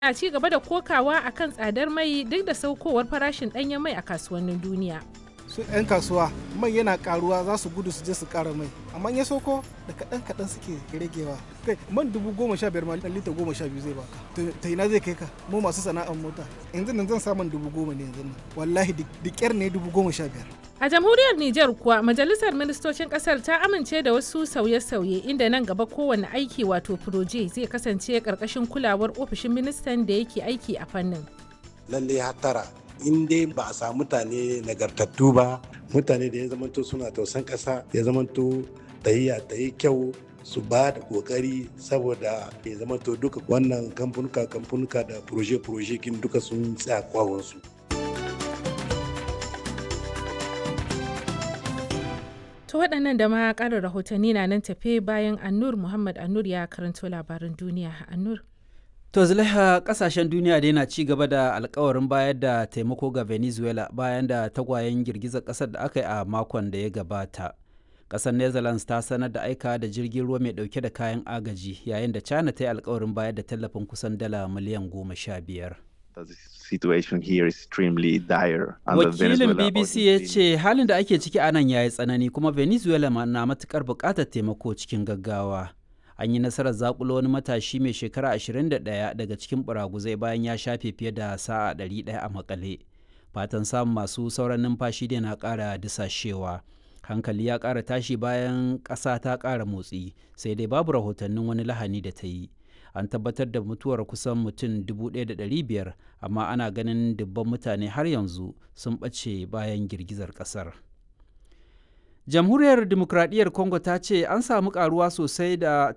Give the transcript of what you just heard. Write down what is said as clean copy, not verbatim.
na ci gaba da kokawa akan tsadar mai duk da saukowar farashin ɗanyen mai a kasuwannin duniya. Su 'yan kasuwa mai yana karuwa za su gudu su je su kara mai, amma ya soko da kaɗan suke ragewa. Kai man 15,000 ma lita 12 zai baka. Ta ina zai kai ka? Mu masu sana'ar mota. Yanzu nan zan samun 10,000 ne yanzu nan. Wallahi da ƙyar ne 15,000. A jamhuriyar Nijar kuwa majalisar ministocin kasar ta amince da wasu sauye-sauye inda nan gaba kowane aiki wato proje zai kasance karkashin kulawar ofishin ministan da yake aiki a fannin. Lalle hatara in dai ba a samu mutane nagartattu ba, mutane da ya zamanto suna tausan ƙasa, ya zamanto tahiya ta yi kyau, su ba da kokari saboda ya zamanto duka wannan kamfanuka da proje kin duka sun tsaya kwawonsu. To waɗannan da ma ƙarin rahotanni na nan tafe bayan Annur Muhammad Annur ya karanto labaran duniya. Annur. To Zulaiha, kasashen duniya dai na ci gaba da alkawarin bayar da taimako ga Venezuela bayan da tagwayen girgizar ƙasar da aka yi a makon da ya gabata. Ƙasar Netherlands ta sanar da aika da jirgin ruwa mai ɗauke da kayan agaji yayin da China ta yi alkawarin bayar da tallafin kusan dala miliyan 15. Wakilin BBC ya ce halin da ake ciki a nan ya yi tsanani kuma Venezuela na matukar buƙatar taimako cikin gaggawa. An yi nasarar zakulo wani matashi mai shekara 21 daga cikin buraguzai bayan ya shafe fiye da sa'a 100 a makale. Fatan samun masu sauran numfashi da na ƙara disashewa. Hankali ya ƙara tashi bayan ƙasa ta ƙara motsi, sai dai babu rahotannin wani lahani da ta yi. An tabbatar da mutuwar kusan mutum 1,500 amma ana ganin dubban mutane har yanzu sun ɓace bayan girgizar ƙasar. Jamhuriyar Dimokuraɗiyyar Congo ta ce an samu ƙaruwa sosai da